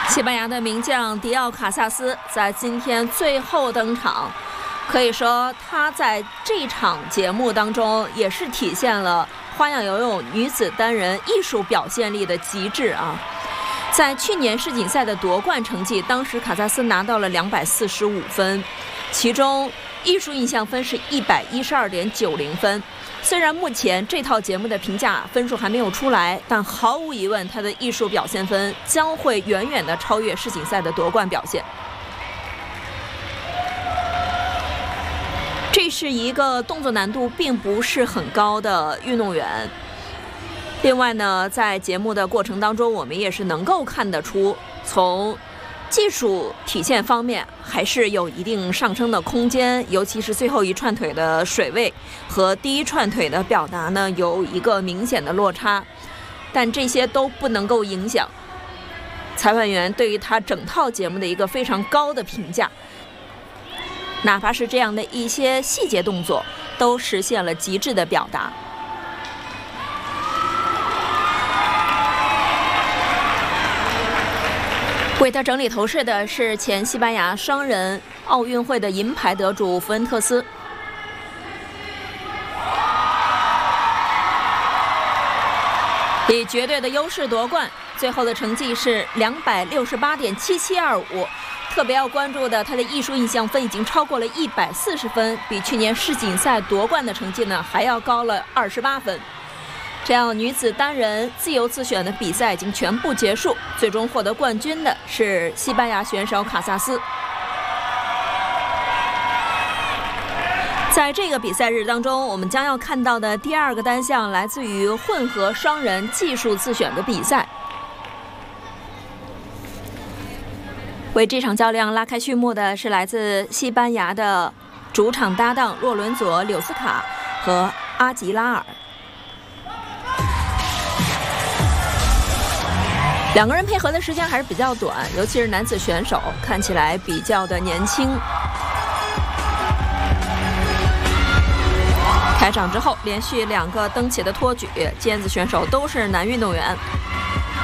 西班牙的名将迪奥卡萨斯在今天最后登场，可以说他在这场节目当中也是体现了花样游泳女子单人艺术表现力的极致啊！在去年世锦赛的夺冠成绩，当时卡萨斯拿到了245分，其中艺术印象分是112.90分。虽然目前这套节目的评价分数还没有出来，但毫无疑问，他的艺术表现分将会远远地超越世锦赛的夺冠表现。这是一个动作难度并不是很高的运动员。另外呢，在节目的过程当中，我们也是能够看得出，从技术体现方面还是有一定上升的空间，尤其是最后一串腿的水位和第一串腿的表达呢有一个明显的落差，但这些都不能够影响裁判员对于他整套节目的一个非常高的评价，哪怕是这样的一些细节动作都实现了极致的表达。为他整理头饰的是前西班牙双人奥运会的银牌得主福恩特斯。以绝对的优势夺冠，最后的成绩是268.7725。特别要关注的，他的艺术印象分已经超过了140分，比去年世锦赛夺冠的成绩呢还要高了28分。这样女子单人自由自选的比赛已经全部结束，最终获得冠军的是西班牙选手卡萨斯。在这个比赛日当中，我们将要看到的第二个单项来自于混合双人技术自选的比赛。为这场较量拉开序幕的是来自西班牙的主场搭档洛伦佐·柳斯卡和阿吉拉尔。两个人配合的时间还是比较短，尤其是男子选手看起来比较的年轻。开场之后连续2个蹬起的托举，尖子选手都是男运动员。